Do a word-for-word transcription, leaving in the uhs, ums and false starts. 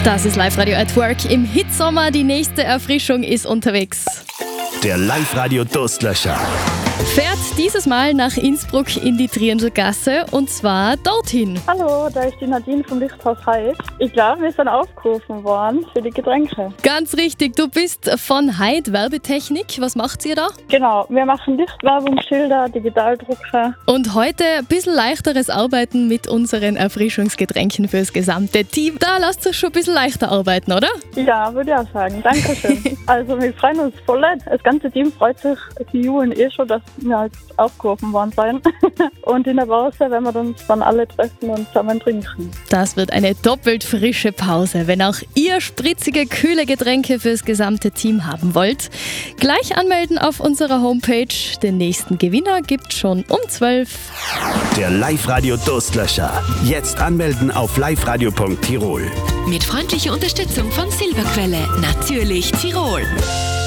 Das ist Live-Radio at Work im Hitsommer. Die nächste Erfrischung ist unterwegs. Der Live-Radio Durstlöscher Fährt dieses Mal nach Innsbruck in die Triendelgasse und zwar dorthin. Hallo, da ist die Nadine vom Lichthaus Heid. Ich glaube, wir sind aufgerufen worden für die Getränke. Ganz richtig, du bist von Heid Werbetechnik. Was macht ihr da? Genau, wir machen Lichtwerbung, Schilder, Digitaldrucker. Und heute ein bisschen leichteres Arbeiten mit unseren Erfrischungsgetränken fürs gesamte Team. Da lasst euch schon ein bisschen leichter arbeiten, oder? Ja, würde ich auch sagen. Dankeschön. Also wir freuen uns voll. Das ganze Team freut sich, die Julen eh schon, dass wir halt aufgerufen worden sein. Und in der Pause werden wir uns dann alle treffen und zusammen trinken. Das wird eine doppelt frische Pause. Wenn auch ihr spritzige, kühle Getränke fürs gesamte Team haben wollt, gleich anmelden auf unserer Homepage. Den nächsten Gewinner gibt's schon um zwölf. Der Live-Radio Durstlöscher. Jetzt anmelden auf liveradio punkt tirol. Mit freundlicher Unterstützung von Silberquelle, natürlich Tirol.